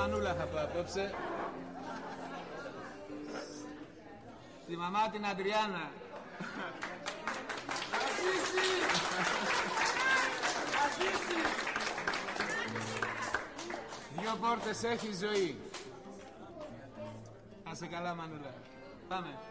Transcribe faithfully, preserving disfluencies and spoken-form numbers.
μανούλα θα πω απόψε. Τη μαμά την Αντριάννα. Αρχίσει! Αρχίσει! Δυο πόρτες έχει ζωή. Να σε καλά μανούλα. Πάμε.